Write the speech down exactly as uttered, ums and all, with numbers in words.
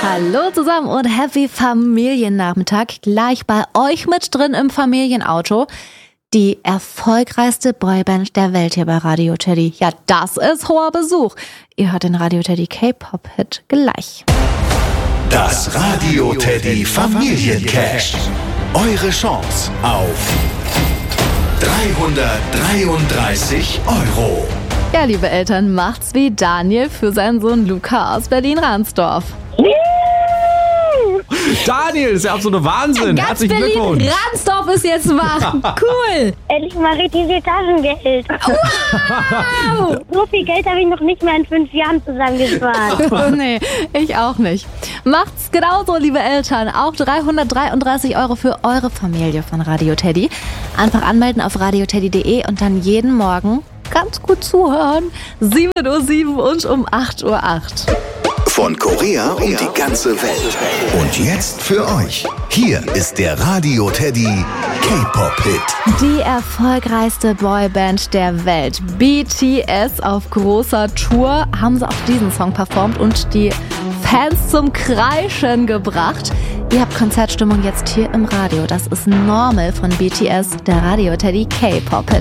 Hallo zusammen und happy Familiennachmittag. Gleich bei euch mit drin im Familienauto. Die erfolgreichste Boyband der Welt hier bei Radio Teddy. Ja, das ist hoher Besuch. Ihr hört den Radio Teddy K-Pop-Hit gleich. Das Radio Teddy Familiencash. Eure Chance auf dreihundertdreiunddreißig Euro. Ja, liebe Eltern, macht's wie Daniel für seinen Sohn Luca aus Berlin-Ransdorf. Daniel, ist ja absoluter Wahnsinn. Ganz Herzlichen Glückwunsch. Berlin-Ransdorf ist jetzt wach. Cool. Endlich mal richtig viel Taschengeld. Wow. So viel Geld habe ich noch nicht mal in fünf Jahren zusammengespart. Nee, ich auch nicht. Macht's genauso, liebe Eltern. Auch dreihundertdreiunddreißig Euro für eure Familie von Radio Teddy. Einfach anmelden auf radioteddy punkt de und dann jeden Morgen ganz gut zuhören. sieben Uhr sieben und um acht Uhr acht. Von Korea um die ganze Welt. Und jetzt für euch. Hier ist der Radio Teddy K-Pop-Hit. Die erfolgreichste Boyband der Welt, B T S, auf großer Tour, haben sie auch diesen Song performt und die Fans zum Kreischen gebracht. Ihr habt Konzertstimmung jetzt hier im Radio. Das ist Normal von B T S, der Radio Teddy K-Pop-Hit.